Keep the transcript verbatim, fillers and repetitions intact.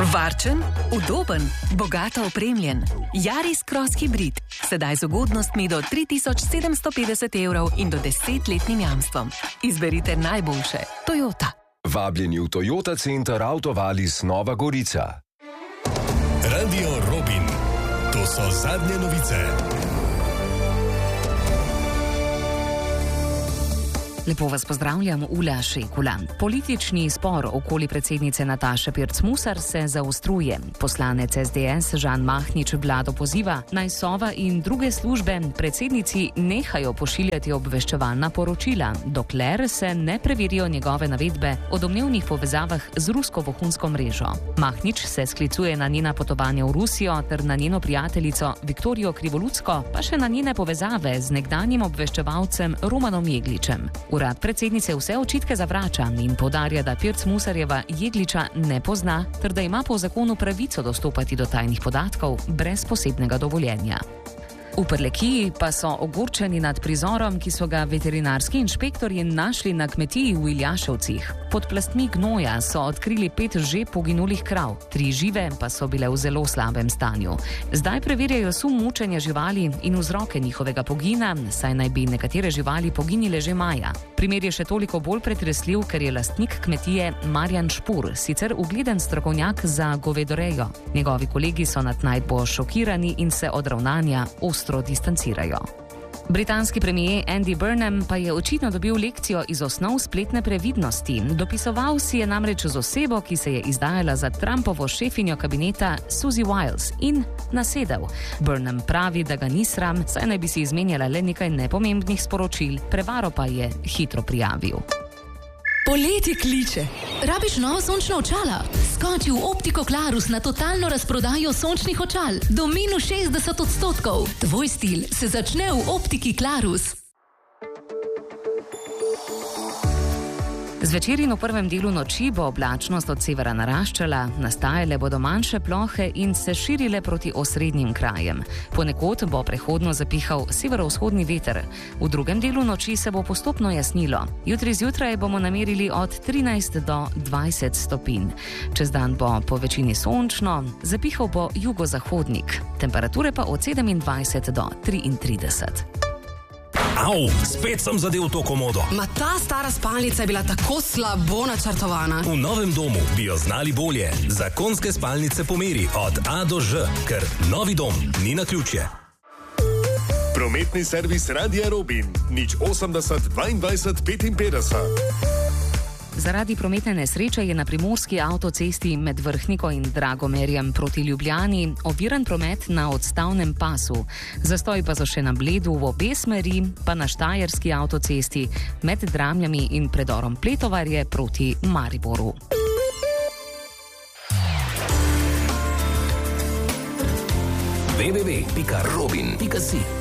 Varčen, udoben, bogato opremljen. Yaris Cross Hybrid. Sedaj z ugodnostmi do tri tisoč sedemsto petdeset evrov in do desetletnim jamstvom. Izberite najboljše. Toyota. Vabljeni v Toyota Center Autovalis Nova Gorica. Radio Robin. To so zadnje novice. Lepo vas pozdravljam, Ula Šekula. Politični spor okoli predsednice Nataše Pirc-Musar se zaostruje. Poslanec es de es Žan Mahnič vlado poziva, naj Sova in druge službe predsednici nehajo pošiljati obveščevalna poročila, dokler se ne preverijo njegove navedbe o domnevnih povezavah z rusko vohunsko mrežo. Mahnič se sklicuje na njena potovanja v Rusijo ter na njeno prijateljico Viktorijo Krivolutsko, pa še na njene povezave z nekdanjim obveščevalcem Romanom Jegličem. Urad predsednice vse očitke zavrača in poudarja, da Pirc-Musarjeva Jegliča ne pozna, ter da ima po zakonu pravico dostopati do tajnih podatkov brez posebnega dovoljenja. V Prlekiji pa so ogorčeni nad prizorom, ki so ga veterinarski inšpektorji našli na kmetiji v Iljaševcih. Pod plastmi gnoja so odkrili pet že poginulih krav, tri žive pa so bile v zelo slabem stanju. Zdaj preverjajo sum mučenja živali in vzroke njihovega pogina, saj naj bi nekatere živali poginile že maja. Primer je še toliko bolj pretresljiv, ker je lastnik kmetije Marjan Špur, sicer ugleden strokovnjak za govedorejo. Njegovi kolegi so nad najdbo šokirani in se od ravnanja ostro distancirajo. Britanski premier Andy Burnham pa je očitno dobil lekcijo iz osnov spletne previdnosti. Dopisoval si je namreč z osebo, ki se je izdajala za Trumpovo šefinjo kabineta Suzy Wiles in nasedel. Burnham pravi, da ga ni sram, saj naj bi si izmenjala le nekaj nepomembnih sporočil, prevaro pa je hitro prijavil. Poletje kliče. Rabiš novo sončno očala? Skoči v Optiko Klarus na totalno razprodajo sončnih očal. Do minus šestdeset odstotkov. Tvoj stil se začne v Optiki Klarus. Zvečer in v prvem delu noči bo oblačnost od severa naraščala, nastajale bodo manjše plohe in se širile proti osrednjim krajem. Ponekod bo prehodno zapihal severovzhodni veter. V drugem delu noči se bo postopno jasnilo. Jutri zjutraj bomo namerili od trinajst do dvajset stopinj. Čez dan bo po večini sončno, zapihal bo jugozahodnik. Temperature pa od sedemindvajset do triintrideset. Au, spet sem zadel to komodo. Ma ta stara spalnica je bila tako slabo načrtovana. V novem domu bi jo znali bolje. Zakonske spalnice po meri od A do Ž, ker novi dom ni naključje. Prometni servis Radia Robin. nič osemdeset dvaindvajset petinpetdeset. Zaradi prometne nesreče je na primorski avtocesti med Vrhniko in Dragomerjem proti Ljubljani oviran promet na odstavnem pasu. Zastoji pa so še na Bledu v obe smeri, pa na Štajerski avtocesti med Dramljami in predorom Pletovarje proti Mariboru. w w w pika robin pika si